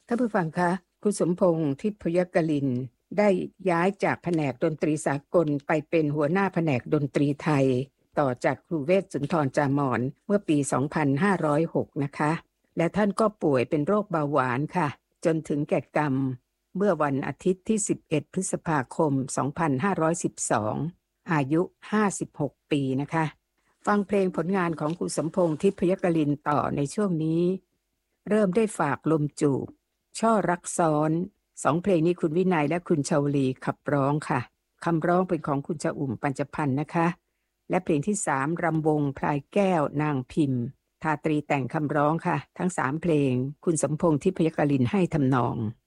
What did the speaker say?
ท่านผู้ฟังคะคุณสมพงษ์ทิพยกลินได้ย้ายจากแผนกดนตรีสากลไปเป็นหัวหน้าแผนกดนตรีไทยต่อจากครูเวชสุนทรจามอนเมื่อปี 2506 นะคะและท่านก็ป่วยเป็นโรคเบาหวานค่ะจนถึงแก่กรรมเมื่อวันอาทิตย์ที่ 11 พฤษภาคม 2512 อายุ 56 ปีนะคะฟังเพลงผลงานของคุณสมพงษ์ทิพยกลินต่อในช่วงนี้เริ่มได้ฝากลมจูบช่อรักซ้อนสองเพลงนี้คุณวินัยและคุณชาวลีขับร้องค่ะคำร้องเป็นของคุณชอุ่มปัญจพันธ์นะคะและเพลงที่3รำวงพลายแก้วนางพิมพ์ทาตรีแต่งคำร้องค่ะทั้ง3เพลงคุณสมพงษ์ทิพยกลินให้ทำนอง